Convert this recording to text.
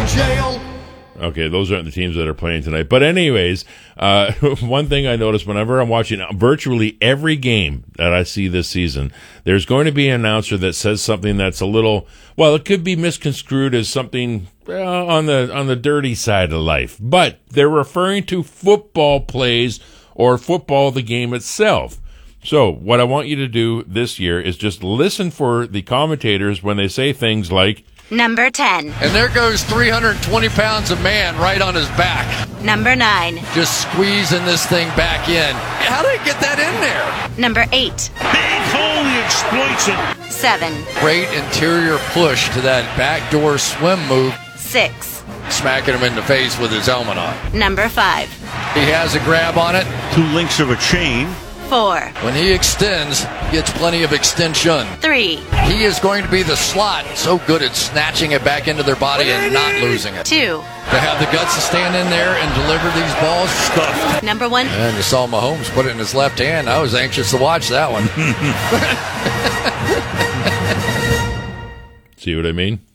in jail. Okay, those aren't the teams that are playing tonight. But anyways, one thing I noticed whenever I'm watching virtually every game that I see this season, there's going to be an announcer that says something that's a little, well, it could be misconstrued as something on the dirty side of life. But they're referring to football plays or football, the game itself. So what I want you to do this year is just listen for the commentators when they say things like, Number 10. And there goes 320 pounds of man right on his back. Number 9. Just squeezing this thing back in. How did they get that in there? Number 8. Big hole, he exploits it. 7. Great interior push to that backdoor swim move. 6. Smacking him in the face with his helmet on. Number 5. He has a grab on it. 2 links of a chain. 4. When he extends, he gets plenty of extension. 3. He is going to be the slot, so good at snatching it back into their body and not losing it. 2. To have the guts to stand in there and deliver these balls, stuffed. Number 1. And you saw Mahomes put it in his left hand. I was anxious to watch that one. see what I mean?